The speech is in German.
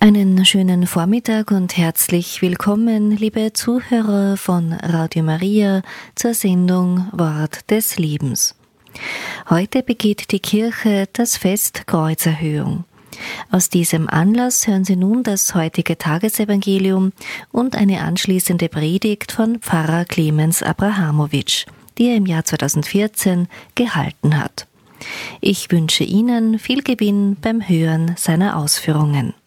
Einen schönen Vormittag und herzlich willkommen, liebe Zuhörer von Radio Maria, zur Sendung Wort des Lebens. Heute begeht die Kirche das Fest Kreuzerhöhung. Aus diesem Anlass hören Sie nun das heutige Tagesevangelium und eine anschließende Predigt von Pfarrer Clemens Abrahamowitsch, die er im Jahr 2014 gehalten hat. Ich wünsche Ihnen viel Gewinn beim Hören seiner Ausführungen.